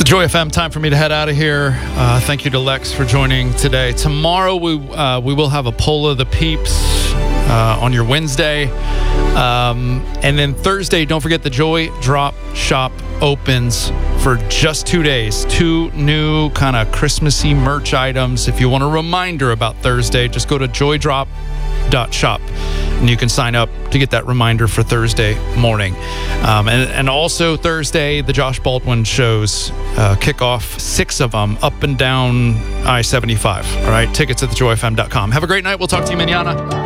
Joy FM, time for me to head out of here. Thank you to Lex for joining today. Tomorrow we will have a poll of the peeps on your Wednesday. And then Thursday, don't forget the Joy Drop Shop opens for just 2 days. 2 new kind of Christmassy merch items. If you want a reminder about Thursday, just go to joydrop.shop and you can sign up to get that reminder for Thursday morning. And also Thursday, the Josh Baldwin shows kick off, 6 of them up and down I-75. All right, tickets at thejoyfm.com. Have a great night. We'll talk to you mañana.